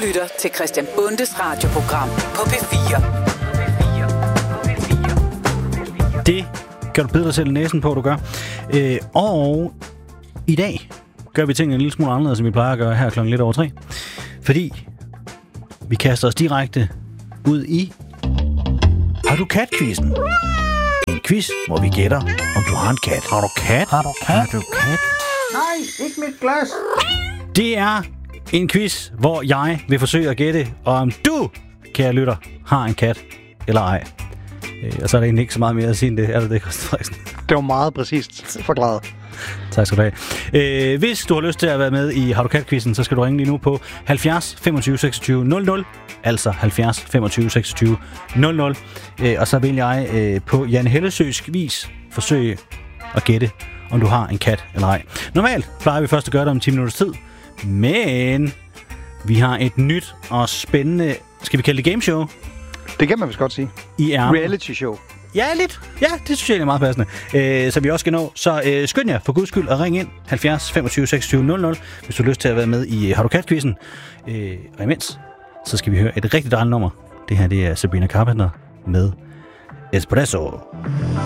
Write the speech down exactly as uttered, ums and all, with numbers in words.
lytter til Christian Bundes radioprogram på P fire. Det kan du bide dig selv næsen på, du gør. Øh, og i dag gør vi tingene en lille smule anderledes, som vi plejer at gøre her klokken lidt over tre. Fordi vi kaster os direkte ud i Har du kat-quizzen? En quiz, hvor vi gætter, om du har en kat. Har du kat? Har du kat? Har du kat? Nej, ikke mit glas. Det er en quiz, hvor jeg vil forsøge at gætte, om du, kære lytter, har en kat eller ej. Øh, og så er der egentlig ikke så meget mere at sige end det. Er det det, Christian Frederiksen? Det var meget præcist forklaret. Tak skal du have. Øh, hvis du har lyst til at være med i Har du kat-quizzen, så skal du ringe lige nu på halvfjerds femogtyve seksogtyve nul nul. Altså halvfjerds femogtyve seksogtyve nul nul. Øh, og så vil jeg øh, på Jan Hellesøs vis forsøge at gætte, om du har en kat eller ej. Normalt plejer vi først at gøre det om ti minutters tid. Men vi har et nyt og spændende, skal vi kalde det gameshow? Det kan man vist godt sige. I er reality show. Ja, lidt. Ja, det synes jeg er meget passende. Øh, så vi også skal nå. Så øh, skynd jer for guds skyld at ringe ind halvfjerds femogtyve seksogtyve nul nul, hvis du har lyst til at være med i Har du kat-quizzen. Øh, og imens, så skal vi høre et rigtig dejligt nummer. Det her, det er Sabrina Carpenter med Espresso.